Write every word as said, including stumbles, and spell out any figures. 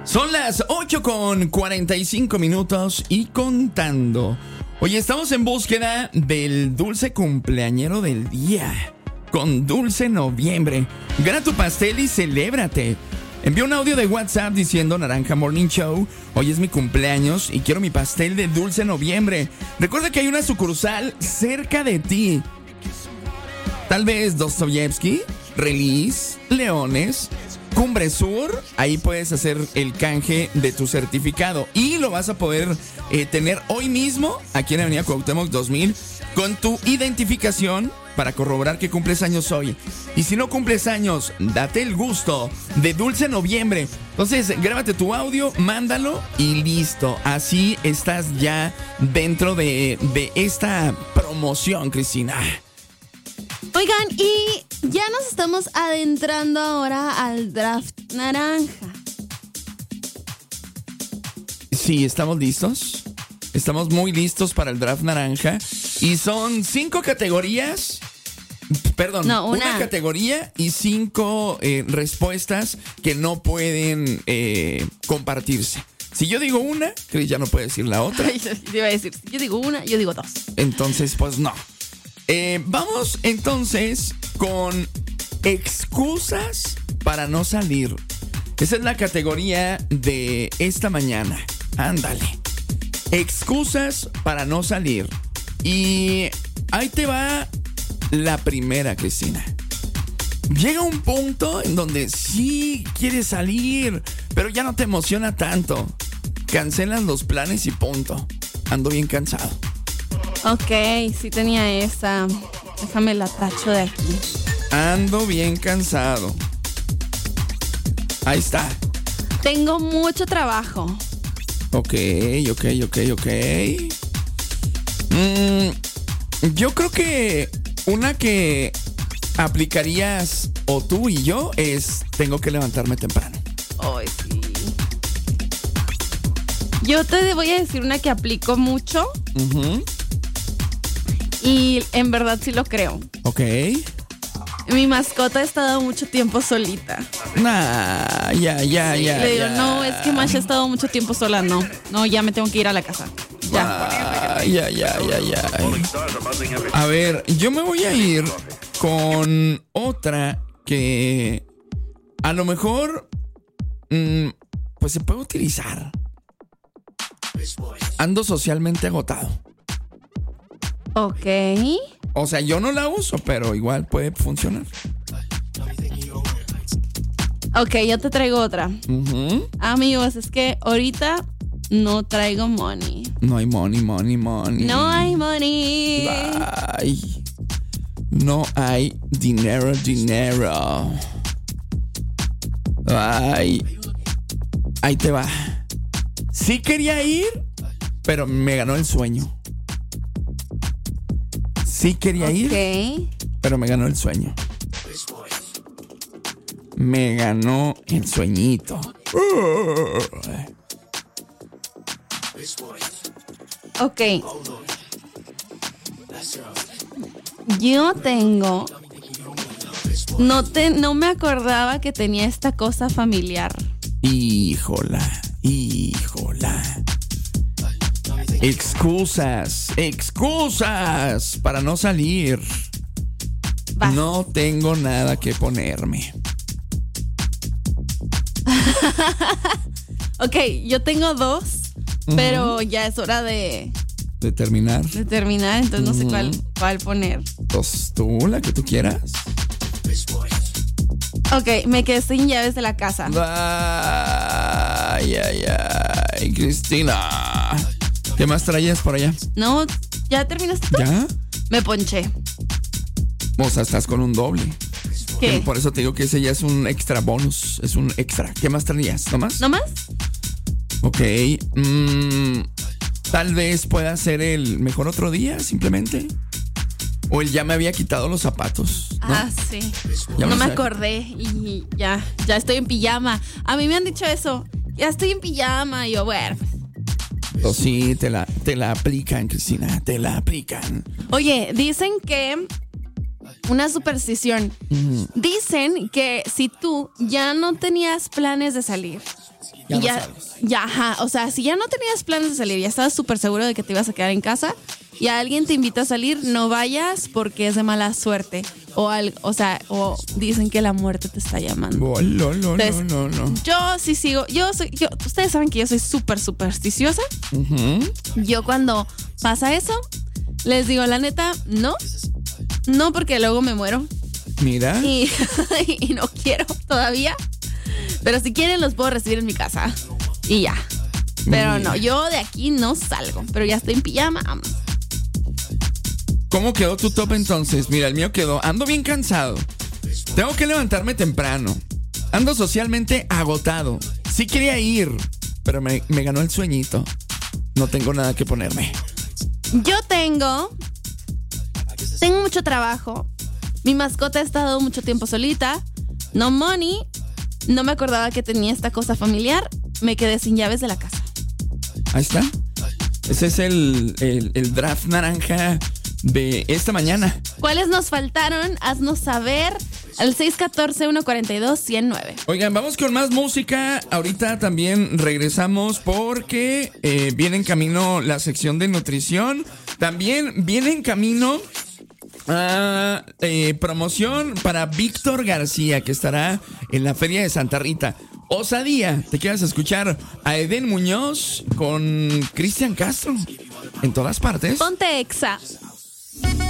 Son las ocho con cuarenta y cinco minutos y contando. Oye, estamos en búsqueda del dulce cumpleañero del día. Con Dulce Noviembre. Gana tu pastel y celébrate. Envía un audio de WhatsApp diciendo Naranja Morning Show. Hoy es mi cumpleaños y quiero mi pastel de Dulce Noviembre. Recuerda que hay una sucursal cerca de ti. Tal vez Dostoyevsky, Release, Leones, Cumbre Sur. Ahí puedes hacer el canje de tu certificado y lo vas a poder eh, tener hoy mismo aquí en Avenida Cuauhtémoc dos mil con tu identificación para corroborar que cumples años hoy. Y si no cumples años, date el gusto de Dulce Noviembre. Entonces, grábate tu audio, mándalo y listo. Así estás ya dentro de, de esta promoción, Cristina. Oigan, y ya nos estamos adentrando ahora al draft naranja. Sí, ¿estamos listos? Estamos muy listos para el draft naranja. Y son cinco categorías. Perdón, no, una. una categoría y cinco eh, respuestas que no pueden eh, compartirse. Si yo digo una, Cris ya no puede decir la otra. Ay, te iba a decir, si yo digo una, yo digo dos. Entonces, pues no. Eh, vamos entonces con excusas para no salir. Esa es la categoría de esta mañana. Ándale. Excusas para no salir. Y ahí te va la primera, Cristina. Llega un punto en donde sí quieres salir, pero ya no te emociona tanto. Cancelas los planes y punto. Ando bien cansado. Ok, sí tenía esa. Déjame la tacho de aquí. Ando bien cansado. Ahí está. Tengo mucho trabajo. Ok, ok, ok, ok. Mm, yo creo que una que aplicarías o tú y yo es tengo que levantarme temprano. Ay, sí. Yo te voy a decir una que aplico mucho. Uh-huh. Y en verdad sí lo creo. Ok. Mi mascota ha estado mucho tiempo solita. Nah, ya, ya, Sí, ya. le digo, ya. no, es que Masha ha estado mucho tiempo sola. No, no, ya me tengo que ir a la casa. Ya. Ah, ya, ya, ya, ya. A ver, yo me voy a ir con otra que a lo mejor mmm, pues se puede utilizar. Ando socialmente agotado. Ok. O sea, yo no la uso, pero igual puede funcionar. Ok, yo te traigo otra. Uh-huh. Amigos, es que ahorita no traigo money. No hay money, money, money. No hay money. Ay, no hay dinero, dinero. Ay, ahí te va. Sí quería ir, pero me ganó el sueño. Sí quería Ok. ir, pero me ganó el sueño. Me ganó el sueñito. Ok. Yo tengo. No, te, no me acordaba que tenía esta cosa familiar. Híjola, híjola. Excusas, excusas para no salir. Vas. No tengo nada que ponerme. Ok, yo tengo dos, Uh-huh. pero ya es hora de, De terminar. de terminar, entonces no sé Uh-huh. cuál, cuál poner. Pues tú, la que tú quieras. Ok, me quedé sin llaves de la casa. Ay, ay, ay, Cristina. ¿Qué más traías por allá? No, ¿ya terminaste tú? ¿Ya? Me ponché. O sea, estás con un doble. ¿Qué? Por eso te digo que ese ya es un extra bonus. Es un extra. ¿Qué más traías? ¿No más? ¿No más? Ok. Mm, tal vez pueda ser el mejor otro día, simplemente. O el ya me había quitado los zapatos, ¿no? Ah, sí. Ya No me me sé. acordé y ya, ya estoy en pijama. A mí me han dicho eso. Ya estoy en pijama. Y yo, bueno, pues. O sí, te la, te la aplican, Cristina. Te la aplican. Oye, dicen que una superstición. Uh-huh. Dicen que si tú ya no tenías planes de salir, ya, ya, no ya, ajá, o sea, si ya no tenías planes de salir, ya estabas súper seguro de que te ibas a quedar en casa y alguien te invita a salir, no vayas porque es de mala suerte. O, al, o sea, o dicen que la muerte te está llamando. Oh, no, no, Entonces, no, no, no. Yo sí sigo, yo soy, yo, ustedes saben que yo soy súper supersticiosa. Uh-huh. Yo cuando pasa eso, les digo, la neta, no. No, porque luego me muero. Mira. Y, y no quiero todavía. Pero si quieren, los puedo recibir en mi casa. Y ya. Pero no, yo de aquí no salgo. Pero ya estoy en pijama. ¿Cómo quedó tu top entonces? Mira, el mío quedó, ando bien cansado. Tengo que levantarme temprano. Ando socialmente agotado. Sí quería ir, pero me, me ganó el sueñito. No tengo nada que ponerme. Yo tengo... Tengo mucho trabajo. Mi mascota ha estado mucho tiempo solita. No money. No me acordaba que tenía esta cosa familiar. Me quedé sin llaves de la casa. Ahí está. Ese es el, el, el draft naranja de esta mañana. ¿Cuáles nos faltaron? Haznos saber al seis uno cuatro, uno cuatro dos, uno cero nueve. Oigan, vamos con más música. Ahorita también regresamos porque eh, viene en camino la sección de nutrición. También viene en camino a eh, promoción para Víctor García, que estará en la Feria de Santa Rita. Osadía, te quedas a escuchar a Eden Muñoz con Cristian Castro en todas partes. Ponte Exa.